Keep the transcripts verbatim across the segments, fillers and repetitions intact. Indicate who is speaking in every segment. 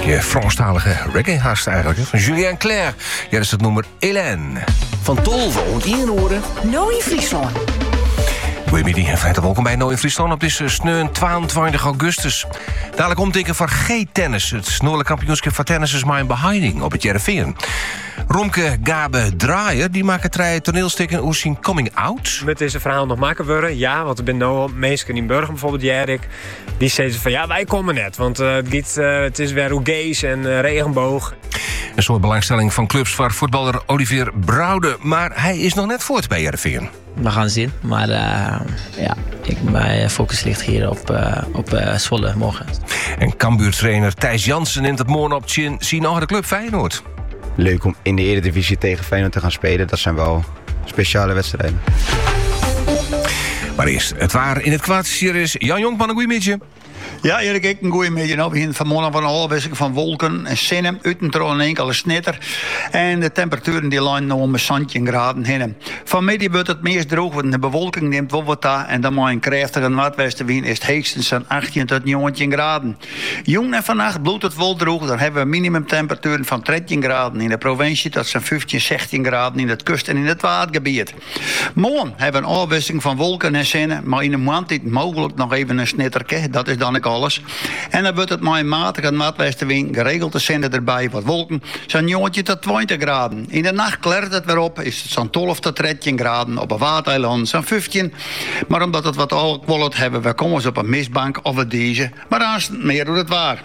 Speaker 1: beetje Franstalige reggae-haast eigenlijk. Hè? Van Julien Clerc. Ja, dat is het nummer Hélène.
Speaker 2: Van Tolve ont inhoren.
Speaker 3: Nou in Friesland.
Speaker 1: Goedemiddag en van welkom bij Nou in Friesland op deze sneun tweeëntwintig augustus. Dadelijk omtikken van G-tennis. Het Noordelijk kampioenschap van tennis is maar een behinding op het Jereveen. Romke Gabe Draaier, die maakt drie toneelstukken over zijn coming out.
Speaker 4: Met deze verhaal nog maken worden, ja, want er zijn nou mensen in Burgum bijvoorbeeld, Jerik, die zeggen van ja, wij komen net, want uh, het, gaat, uh, het is weer Oegees en uh, regenboog.
Speaker 1: Een soort belangstelling van clubs voor voetballer Olivier Broude, maar hij is nog net voort bij Jereveen.
Speaker 5: We gaan zien, maar uh, ja, ik, mijn focus ligt hier op, uh, op uh, Zwolle morgen.
Speaker 1: En Cambuur-trainer Thijs Jansen neemt het morgen op het chin, zien nog de club Feyenoord.
Speaker 6: Leuk om in de Eredivisie tegen Feyenoord te gaan spelen. Dat zijn wel speciale wedstrijden.
Speaker 1: Maar eerst, het waar in het kwaad. Hier is Jan Jonkman, een goeie midje.
Speaker 7: Ja, Erik, ik een goeie midje. Nou, we beginnen vanmorgen van een afwisseling van wolken en zinnen. Uitentro een enkele snitter. En de temperaturen die liggen nog om een zandje graden heen. Vanmiddag wordt het meest droog, want de bewolking neemt wel wat aan. En dan maar een krachtige noordwestenwind is het hoogstens aan achttien tot negentien graden. Jong en vannacht bloedt het wel droog. Dan hebben we minimumtemperaturen van dertien graden in de provincie. Dat zijn vijftien, zestien graden in het kust- en in het watergebied. Morgen hebben we een afwisseling van wolken en zinnen. Maar in de maand is mogelijk nog even een snitterke. Dat is dan ook alles. En dan wordt het maar een matige noordwestenwind, geregeld te zinnen erbij, wat wolken, zo'n negentien tot twintig graden. In de nacht klert het weer op, is het zo'n twaalf tot dertien graden, op een watereiland zo'n vijftien. Maar omdat het wat alkwollet hebben, we komen ze op een mistbank of een deze. Maar dan is het meer door het waar.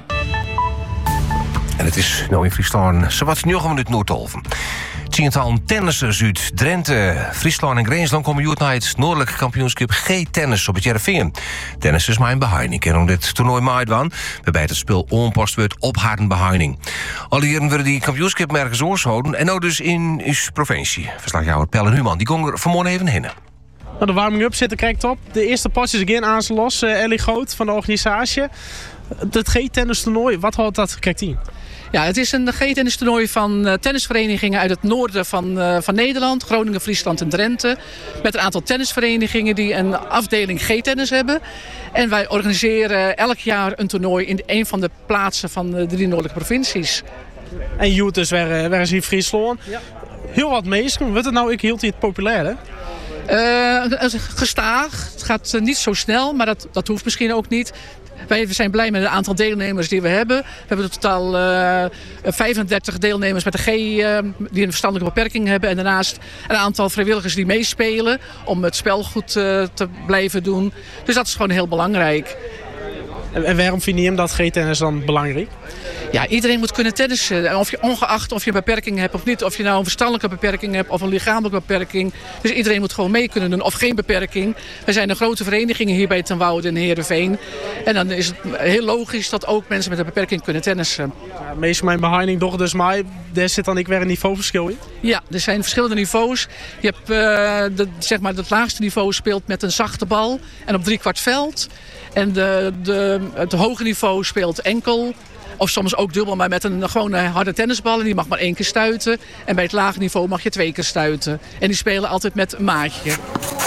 Speaker 1: En het is nou in Friesland zowat negen minuten Noordholven. Tiental tennissers uit Drenthe, Friesland en Greensland komen uit naar het Noordelijk kampioenschap G-tennis op het Jereveen. Tennis is maar een behinding. En om dit toernooi maait van, waarbij het spel onpast wordt op harde behinding. Al heren willen die kampioenschap nergens oorshouden en nou dus in uw provincie. Verslagjouwer Pelle Human, die kon er vanmorgen even heen.
Speaker 8: Nou, de warming-up zit er correct op. De eerste pas is again aan zijn los. Uh, Ellie Groot van de organisatie. Het G-tennis toernooi, wat houdt dat correct in?
Speaker 9: Ja, het is een G-tennis toernooi van uh, tennisverenigingen uit het noorden van, uh, van Nederland. Groningen, Friesland en Drenthe. Met een aantal tennisverenigingen die een afdeling G-tennis hebben. En wij organiseren elk jaar een toernooi in een van de plaatsen van de drie noordelijke provincies.
Speaker 8: En Joet dus weer, weer eens in Friesland. Ja. Heel wat mensen. Wordt het nou ik heel het populair, hè?
Speaker 9: Uh, gestaag. Het gaat uh, niet zo snel, maar dat, dat hoeft misschien ook niet. Wij zijn blij met het aantal deelnemers die we hebben. We hebben totaal uh, vijfendertig deelnemers met een G uh, die een verstandelijke beperking hebben. En daarnaast een aantal vrijwilligers die meespelen om het spel goed uh, te blijven doen. Dus dat is gewoon heel belangrijk.
Speaker 8: En waarom vind je hem dat G-tennis dan belangrijk?
Speaker 9: Ja, iedereen moet kunnen tennissen. Of je, ongeacht of je een beperking hebt of niet. Of je nou een verstandelijke beperking hebt of een lichamelijke beperking. Dus iedereen moet gewoon mee kunnen doen. Of geen beperking. We zijn een grote verenigingen hier bij Ten Woude en Heerenveen. En dan is het heel logisch dat ook mensen met een beperking kunnen tennissen.
Speaker 8: Ja, meestal mijn behinding toch dus maar daar zit dan ik weer een niveauverschil in?
Speaker 9: Ja, er zijn verschillende niveaus. Je hebt uh, de, zeg maar het laagste niveau speelt met een zachte bal en op driekwart veld. En de, de, het hoge niveau speelt enkel. Of soms ook dubbel, maar met een gewone harde tennisbal. En die mag maar één keer stuiten. En bij het lage niveau mag je twee keer stuiten. En die spelen altijd met een maatje.
Speaker 8: Ik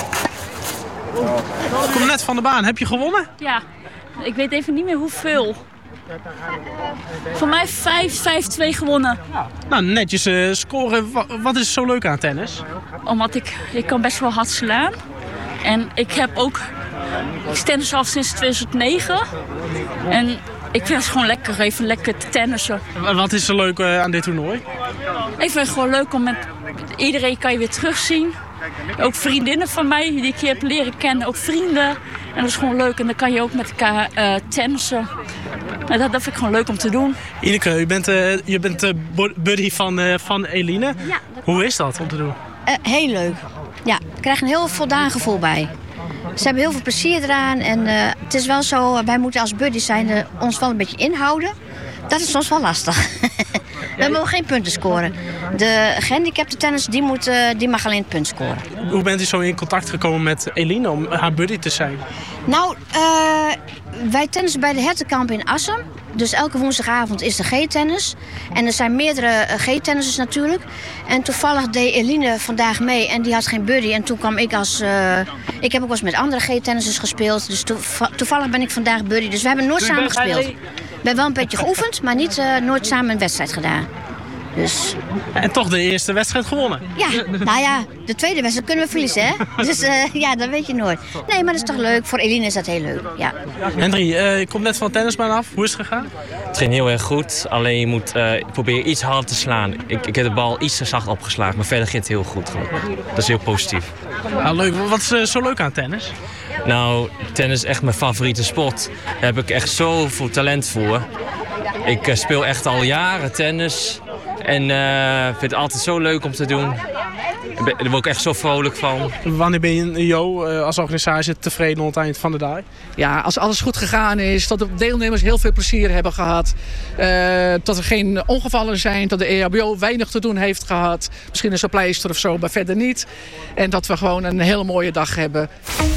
Speaker 8: kom net van de baan. Heb je gewonnen?
Speaker 10: Ja, ik weet even niet meer hoeveel. Voor mij vijf, vijf, twee gewonnen.
Speaker 8: Nou, netjes uh, scoren. Wat is zo leuk aan tennis?
Speaker 10: Omdat ik, ik kan best wel hard slaan. En ik heb ook... Ik tennis al sinds tweeduizend negen. En ik vind het gewoon lekker, even lekker te tennissen.
Speaker 8: Wat is er leuk uh, aan dit toernooi?
Speaker 10: Ik vind het gewoon leuk om met... Iedereen kan je weer terugzien. Ook vriendinnen van mij die ik heb leren kennen. Ook vrienden. En dat is gewoon leuk. En dan kan je ook met elkaar uh, tennissen. En dat, dat vind ik gewoon leuk om te doen.
Speaker 8: Ineke, je bent, uh, je bent uh, buddy van, uh, van Eline.
Speaker 11: Ja,
Speaker 8: hoe is dat om te doen?
Speaker 11: Uh, heel leuk. Ja, ik krijg een heel voldaan gevoel bij. Ze hebben heel veel plezier eraan. En uh, het is wel zo, wij moeten als buddies zijn uh, ons wel een beetje inhouden. Dat is soms wel lastig. We mogen geen punten scoren. De gehandicapte tennis die moet, uh, die mag alleen het punt scoren.
Speaker 8: Hoe bent u zo in contact gekomen met Eline om haar buddy te zijn?
Speaker 11: Nou, uh, wij tennissen bij de Hertenkamp in Assem. Dus elke woensdagavond is er G-tennis. En er zijn meerdere uh, G-tennissers natuurlijk. En toevallig deed Eline vandaag mee en die had geen buddy. En toen kwam ik als... Uh, ik heb ook wel eens met andere G-tennissers gespeeld. Dus toev- toevallig ben ik vandaag buddy. Dus we hebben nooit samen gespeeld. Ik ben wel een beetje geoefend, maar niet, uh, nooit samen een wedstrijd gedaan. Dus...
Speaker 8: En toch de eerste wedstrijd gewonnen.
Speaker 11: Ja, nou ja, de tweede wedstrijd kunnen we verliezen, hè? Dus uh, ja, dat weet je nooit. Nee, maar dat is toch leuk. Voor Eline is dat heel leuk, ja.
Speaker 8: Henry, uh, je komt net van de tennisbaan af. Hoe is het gegaan?
Speaker 3: Het ging heel erg goed. Alleen je moet uh, proberen iets harder te slaan. Ik, ik heb de bal iets te zacht opgeslagen, maar verder ging het heel goed. Dat is heel positief.
Speaker 8: Nou, leuk. Wat is uh, zo leuk aan tennis?
Speaker 3: Nou, tennis is echt mijn favoriete sport. Daar heb ik echt zoveel talent voor. Ik uh, speel echt al jaren tennis. En uh, vind het altijd zo leuk om te doen. Daar word ik echt zo vrolijk van.
Speaker 8: Wanneer ben je, Jo, als organisatie tevreden aan het eind van de dag?
Speaker 9: Ja, als alles goed gegaan is, dat de deelnemers heel veel plezier hebben gehad. Uh, dat er geen ongevallen zijn, dat de E H B O weinig te doen heeft gehad. Misschien een pleister of zo, maar verder niet. En dat we gewoon een hele mooie dag hebben.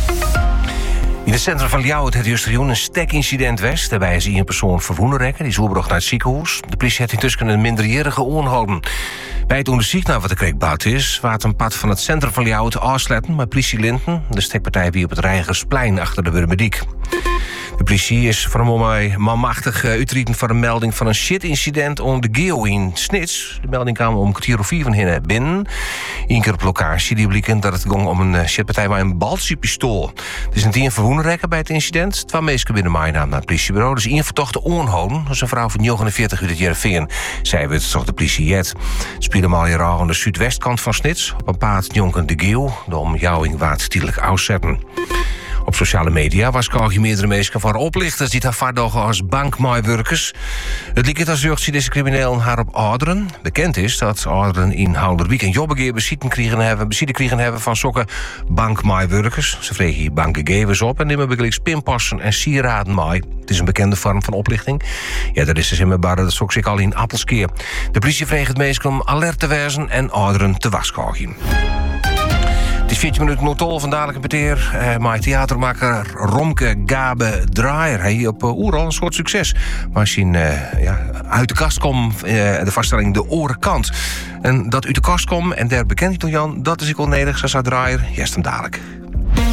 Speaker 1: In het centrum van Ljouwert het Justerjoen een stekincident west. Daarbij is een persoon verwonden rekken. Die is overgebracht naar het ziekenhuis. De politie heeft intussen een minderjarige aangehouden. Bij het onderzoek naar wat de kreeg buit is, waart een pad van het centrum van Ljouwert afsletten met politie Linten. De stekpartij wie op het Reigersplein achter de Wurmediek. De politie is voor een moment manmachtig uh, uitrieten voor een melding van een shit-incident om de Geo in Snits. De melding kwam om kwartier of vier van hinnen binnen. Eén keer op locatie die bleek dat het ging om een uh, shitpartij met een baltiepistool. Er is een tien verwonden rekken bij het incident. Twee mensen binnen mij naar het politiebureau. Dus één vertochte onhouden. Dat is een vrouw van negenenveertig uit het Jereveen. Zij weet toch de politie jet. Spelen al hier aan de zuidwestkant van Snits. Op een paard jonken de Geo. De omjouwing waard stielijk uitzetten. Op sociale media was je meerdere mensen van oplichters die haar vaardogen als bankmaaiwerkers. Het liep als jeugd deze criminelen haar op ouderen. Bekend is dat ouderen in Houderwiek en Jobbegeer bezitten kregen hebben, bezitten kregen hebben van sokken bankmaaiwerkers. Ze vregen hier bankgegevens op en nemen begelijks pinpassen en sieraden maai. Het is een bekende vorm van oplichting. Ja, dat is dus in mijn barren, dat zoek ik al in Appelskeer. De politie vreeg het mensen om alert te wezen en ouderen te waskogien. Het is veertien minuten notol van dadelijk een peteer. Uh, maar theatermaker Romke Gabe Draaier. Hij op uh, Oeral een soort succes. Maar als je uh, ja, uit de kast komt, uh, de vaststelling de orenkant. En dat uit de kast komt en der bekend Jan, dat is ik onnodig, zoals Draaier. Juist hem dadelijk.